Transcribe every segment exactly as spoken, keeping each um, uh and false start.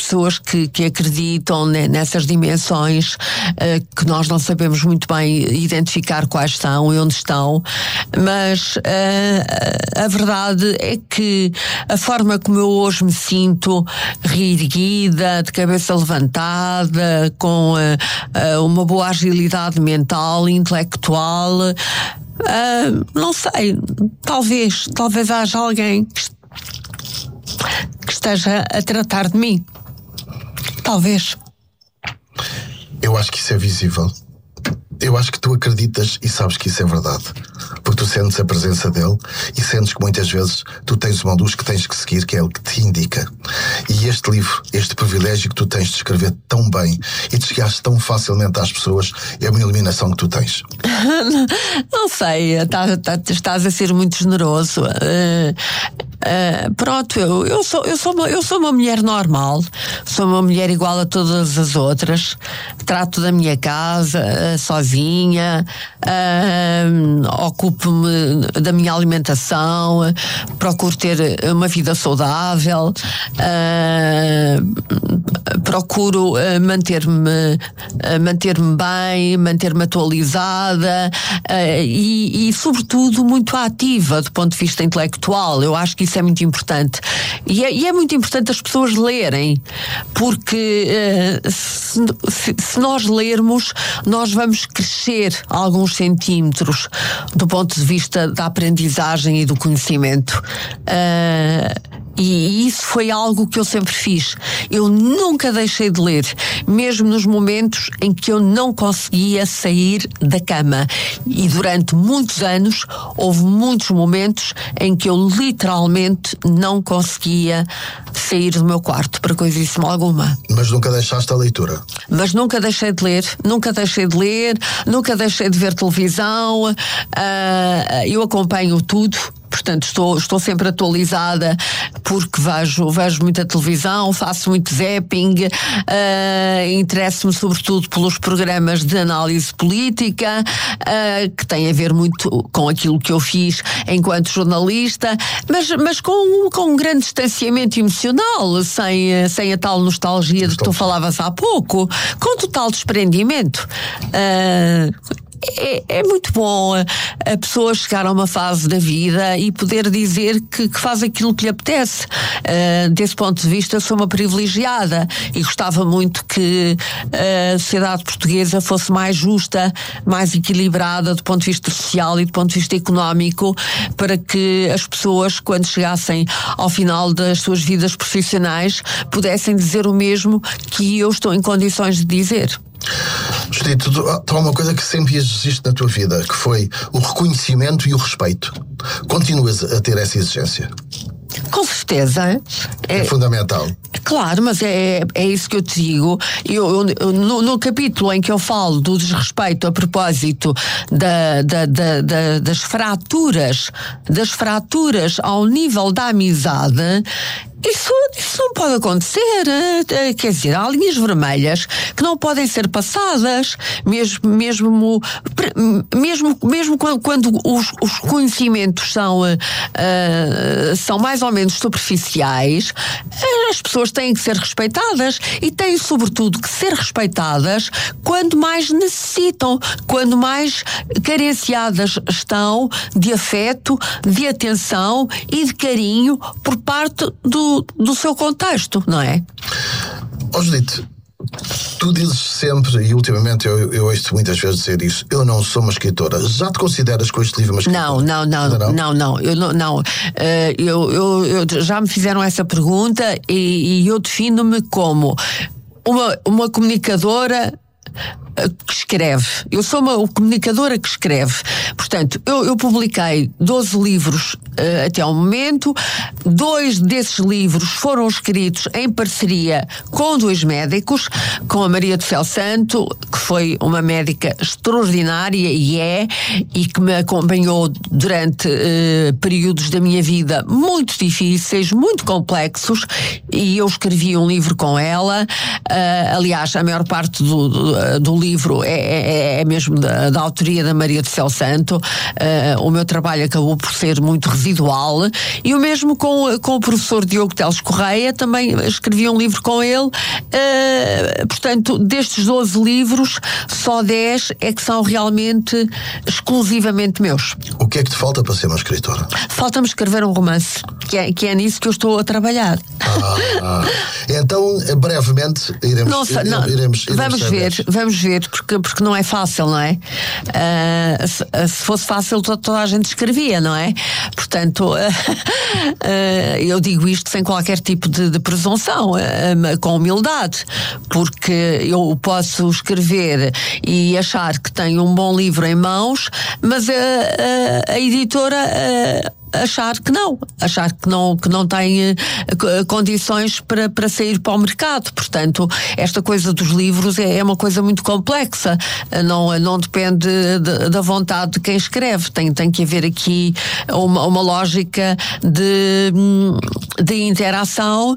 pessoas que, que acreditam nessas dimensões uh, que nós não sabemos muito bem identificar quais são e onde estão, mas uh, a verdade é que a forma como eu hoje me sinto, reerguida, de cabeça levantada, com uh, uh, uma boa agilidade mental, intelectual, uh, não sei, talvez, talvez haja alguém que que esteja a tratar de mim. Talvez. Eu acho que isso é visível. Eu acho que tu acreditas e sabes que isso é verdade. Porque tu sentes a presença dele e sentes que muitas vezes tu tens uma luz que tens que seguir, que é ele que te indica. E este livro, este privilégio que tu tens de escrever tão bem e de chegares tão facilmente às pessoas, é uma iluminação que tu tens. Não sei, tá, tá, estás a ser muito generoso. Uh, uh, pronto, eu, eu, sou, eu, sou uma, eu sou uma mulher normal, sou uma mulher igual a todas as outras, trato da minha casa uh, sozinha, uh, ocupo-me da minha alimentação, uh, procuro ter uma vida saudável, uh, procuro uh, manter-me uh, manter-me bem, manter-me atualizada uh, e, e, sobretudo, muito ativa do ponto de vista intelectual. Eu acho que isso é muito importante. E é, e é muito importante as pessoas lerem, porque uh, se, se, se nós lermos, nós vamos crescer alguns centímetros do ponto de vista da aprendizagem e do conhecimento. Uh, E isso foi algo que eu sempre fiz. Eu nunca deixei de ler, mesmo nos momentos em que eu não conseguia sair da cama. E durante muitos anos, houve muitos momentos em que eu literalmente não conseguia sair do meu quarto, para coisíssima alguma. Mas nunca deixaste a leitura? Mas nunca deixei de ler, nunca deixei de ler, nunca deixei de ver televisão. Uh, eu acompanho tudo. Portanto, estou, estou sempre atualizada porque vejo, vejo muita televisão, faço muito zapping, uh, interesso-me sobretudo pelos programas de análise política, uh, que têm a ver muito com aquilo que eu fiz enquanto jornalista, mas, mas com, com um grande distanciamento emocional, sem, sem a tal nostalgia de que tu falavas há pouco, com total desprendimento. Uh, É, é muito bom a, a pessoa chegar a uma fase da vida e poder dizer que, que faz aquilo que lhe apetece. Uh, desse ponto de vista, sou uma privilegiada e gostava muito que a sociedade portuguesa fosse mais justa, mais equilibrada do ponto de vista social e do ponto de vista económico, para que as pessoas, quando chegassem ao final das suas vidas profissionais, pudessem dizer o mesmo que eu estou em condições de dizer. Judite, há uma coisa que sempre existe na tua vida, que foi o reconhecimento e o respeito. Continuas a ter essa exigência? Com certeza. É, é fundamental. Claro, mas é, é isso que eu te digo. Eu, eu, no, no capítulo em que eu falo do desrespeito a propósito da, da, da, da, das fraturas, das fraturas ao nível da amizade, Isso, isso não pode acontecer. Quer dizer, há linhas vermelhas que não podem ser passadas, mesmo, mesmo, mesmo, mesmo quando os, os conhecimentos são, uh, são mais ou menos superficiais. As pessoas têm que ser respeitadas e têm, sobretudo, que ser respeitadas quando mais necessitam, quando mais carenciadas estão de afeto, de atenção e de carinho por parte do do seu contexto, não é? Ó, Judite, tu dizes sempre, e ultimamente eu, eu ouço muitas vezes dizer isso, eu não sou uma escritora. Já te consideras com este livro uma escritora? Não, não, não, não, não, não, eu não, não. Uh, eu, eu, eu já me fizeram essa pergunta e, e eu defino-me como uma, uma comunicadora que escreve. Eu sou uma comunicadora que escreve. Portanto, eu, eu publiquei doze livros uh, até ao momento. Dois desses livros foram escritos em parceria com dois médicos, com a Maria do Céu Santo, que foi uma médica extraordinária e é, e que me acompanhou durante uh, períodos da minha vida muito difíceis, muito complexos, e eu escrevi um livro com ela. Uh, aliás, a maior parte do, do, do livro livro é, é, é mesmo da, da autoria da Maria do Céu Santo. Uh, o meu trabalho acabou por ser muito residual, e o mesmo com, com o professor Diogo Teles Correia, também escrevi um livro com ele. Uh, portanto, destes doze livros, só dez é que são realmente exclusivamente meus. O que é que te falta para ser uma escritora? Falta-me escrever um romance, que é, que é nisso que eu estou a trabalhar. Ah, ah. Então, brevemente, iremos, não, iremos, não, iremos, iremos vamos ver, ver. vamos ver, porque, porque não é fácil, não é? Uh, se, se fosse fácil, toda, toda a gente escrevia, não é? Portanto, uh, uh, eu digo isto sem qualquer tipo de, de presunção, uh, com humildade, porque eu posso escrever e achar que tenho um bom livro em mãos, mas a, a, a editora uh, achar que não, achar que não, que não tem uh, condições para, para sair para o mercado. Portanto, esta coisa dos livros é, é uma coisa muito complexa, uh, não, não depende de, da vontade de quem escreve, tem, tem que haver aqui uma, uma lógica de, de interação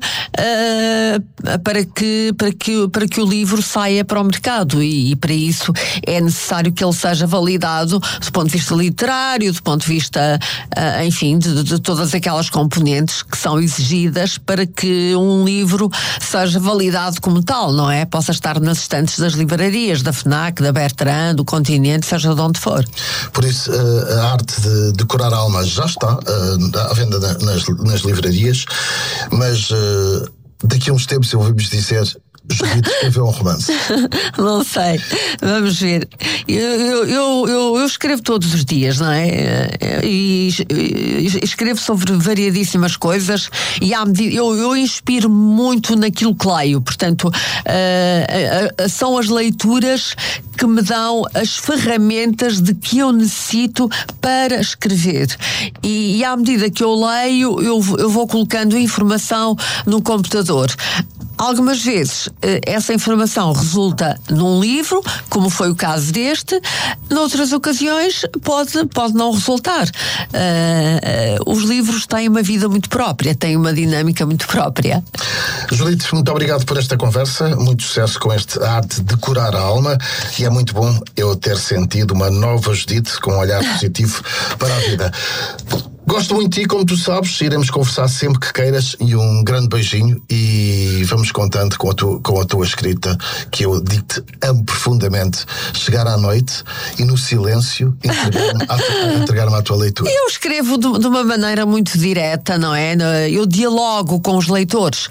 uh, para, que, para, que, para que o livro saia para o mercado, e, e para isso é necessário que ele seja validado do ponto de vista literário, do ponto de vista, uh, enfim, De, de todas aquelas componentes que são exigidas para que um livro seja validado como tal, não é? Possa estar nas estantes das livrarias, da FNAC, da Bertrand, do Continente, seja de onde for. Por isso, a arte de decorar a alma já está à venda nas, nas livrarias, mas daqui a uns tempos eu vou-vos dizer: Judite escreveu um romance. Não sei, vamos ver. Eu, eu, eu, eu, eu escrevo todos os dias, não é? E, e escrevo sobre variadíssimas coisas, e à medida, eu, eu inspiro muito naquilo que leio. Portanto, uh, uh, uh, são as leituras que me dão as ferramentas de que eu necessito para escrever. E, e à medida que eu leio, eu, eu vou colocando informação no computador. Algumas vezes essa informação resulta num livro, como foi o caso deste. Noutras ocasiões pode, pode não resultar. Uh, uh, os livros têm uma vida muito própria, têm uma dinâmica muito própria. Judite, muito obrigado por esta conversa, muito sucesso com esta arte de decorar a alma, e é muito bom eu ter sentido uma nova Judite com um olhar positivo para a vida. Gosto muito de ti, como tu sabes, iremos conversar sempre que queiras, e um grande beijinho, e vamos contando com a tua, com a tua escrita, que eu digo-te, amo profundamente. Chegar à noite e no silêncio entregar-me à, entregar-me à tua leitura. Eu escrevo de, de uma maneira muito direta, não é? Eu dialogo com os leitores.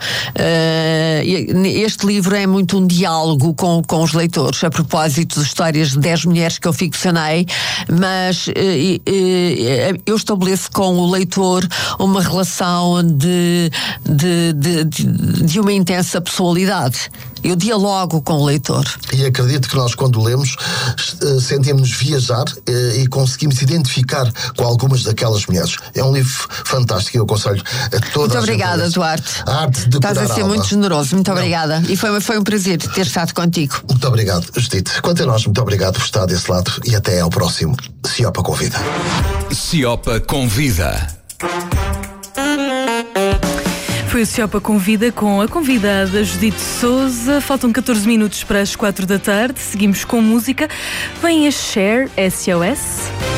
Uh, este livro é muito um diálogo com, com os leitores, a propósito de histórias de dez mulheres que eu ficcionei, mas uh, uh, eu estabeleço com o leitor uma relação de, de, de, de, de uma intensa pessoalidade. Eu dialogo com o leitor. E acredito que nós, quando lemos, sentimos viajar e conseguimos identificar com algumas daquelas mulheres. É um livro fantástico e eu aconselho a toda Muito a obrigada, gente. Duarte. A arte de Estás a ser alma. muito generoso. Muito Não. obrigada. E foi, foi um prazer ter estado contigo. Muito obrigado, Judite. Quanto a nós, muito obrigado por estar desse lado, e até ao próximo Ciopa Convida. Ciopa Convida. Foi o Ciopa Convida com a convidada Judite Souza. Faltam catorze minutos para as quatro da tarde. Seguimos com música. Vem a Cher, S O S.